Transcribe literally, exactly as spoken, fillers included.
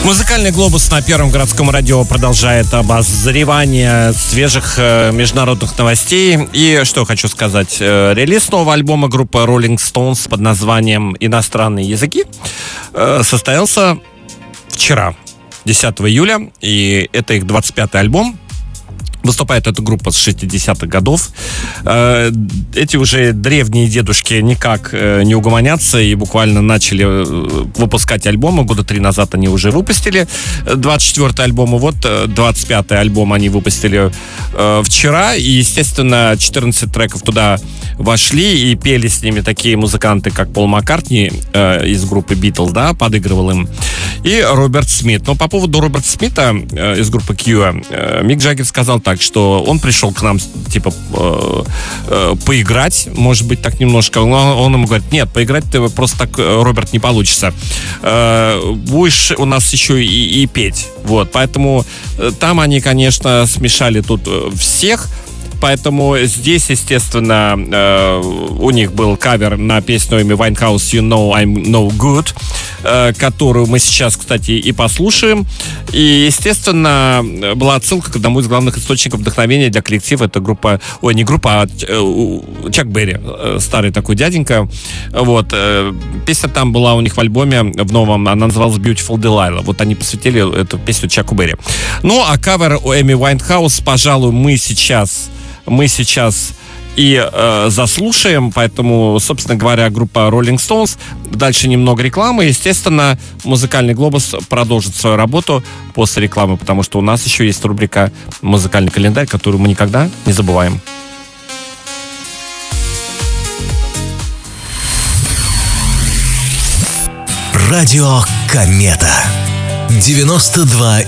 Музыкальный глобус на Первом городском радио продолжает обозревание свежих э, международных новостей. И что хочу сказать. Э, релиз нового альбома группы Rolling Stones под названием «Иностранные языки» э, состоялся вчера, десятого июля. И это их двадцать пятый альбом. Выступает эта группа с шестидесятых годов. Эти уже древние дедушки никак не угомонятся и буквально начали выпускать альбомы. Года три назад они уже выпустили двадцать четвёртый альбом. И вот двадцать пятый альбом они выпустили вчера. И, естественно, четырнадцать треков туда вошли. И пели с ними такие музыканты, как Пол Маккартни из группы Beatles, да, подыгрывал им. И Роберт Смит. Но по поводу Роберта Смита из группы Q, Мик Джаггер сказал так, что он пришел к нам, типа, э, э, поиграть, может быть, так немножко. Но он ему говорит: нет, поиграть ты просто так, Роберт, не получится. Э, будешь у нас еще и, и петь. Вот, поэтому там они, конечно, смешали тут всех. Поэтому здесь, естественно, э, у них был кавер на песню Эми Вайнхаус «You Know I'm No Good», э, которую мы сейчас, кстати, и послушаем. И, естественно, была отсылка к одному из главных источников вдохновения для коллектива. Это группа, ой, не группа, а э, Чак Берри, э, старый такой дяденька. Вот, э, песня там была у них в альбоме, в новом, она называлась «Beautiful Delilah». Вот они посвятили эту песню Чаку Берри. Ну, а кавер у Эми Вайнхаус, пожалуй, мы сейчас... Мы сейчас и э, заслушаем, поэтому, собственно говоря, группа Rolling Stones. Дальше немного рекламы. Естественно, музыкальный глобус продолжит свою работу после рекламы, потому что у нас еще есть рубрика «Музыкальный календарь», которую мы никогда не забываем. Радио Комета девяносто два